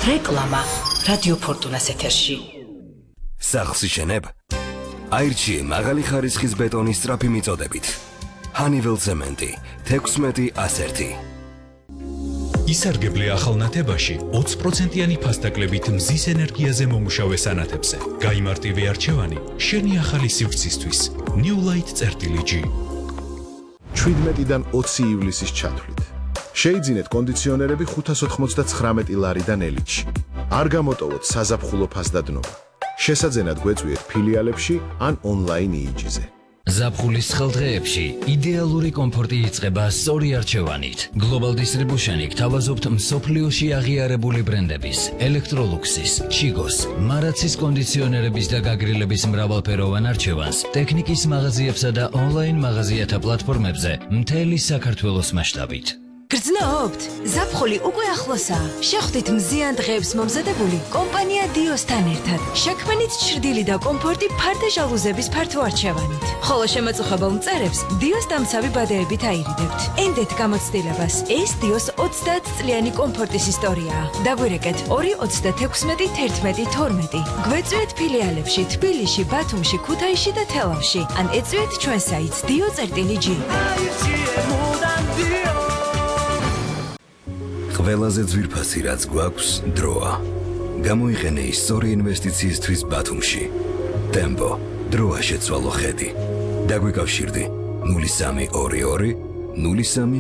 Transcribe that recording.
რეკლამა რადიო ფორტუნას ეთერში. სახლს იშენებ? აირჩიე მაღალი ხარისხის ბეტონის სწრაფი მიწოდებით. Honeywell ცემენტი 16-101. ისარგებლე ახალ ნათებაში 20%-იანი ფასდაკლებით მზის ენერგიაზე მომუშავე სანათებზე. გაიმარტივე არჩევანი შენი ახალი სივრცისთვის. New Light-G. 17-დან 20 ივლისის ჩათვლით. შეიძინეთ კონდიციონერები 599 ლარიდან ელიტში. არ გამოტოვოთ საზაფხულო ფასდადნობა. შესაძენად გვეწვიეთ ფილიალებში ან ონლაინ იიჯიზე. ზაფხულის ხელდღეებში იდეალური კომფორტი იწყება სწორი არჩევანით. Global Distribution-ი გთავაზობთ მსოფლიოში აღიარებული ბრენდების, Electroluxის, Chigos, Marazis კონდიციონერების და გაგრილების მრავალფეროვან არჩევანს ტექნიკის მაღაზიებსა და ონლაინ მაღაზიათა პლატფორმებზე მთელი საქართველოს მასშტაბით. გრძნობთ? ზაფხული უკვე ახლოსაა. შეხვდით მზიან დღეებს მომზადებული კომპანია Dios-თან ერთად. შექმნით ჩრდილი და კომფორტი ფარდა ჟალუზების ფართო არჩევანით. ხოლო შემაწუხებელ მწერებს Dios დამცავი ბადეებით აირიდებთ. ენდეთ გამოცდილებას. ეს Dios 30 წლიანი კომფორტის ისტორიაა. დაგვირეკეთ 2-36-11-12. გვეწვიეთ ფილიალებში თბილისში, ბათუმში, ქუთაისში და თელავში. ან ეწვიეთ ჩვენ საიტს dio.g. ყველაზე ძვირფასი რაც გვაქვს დროა. გამოიყენე ის სწორი ინვესტიციისთვის ბათუმში. Tempo დროა შეცვალო ხედი. დაგვიკავშირდი 0322 03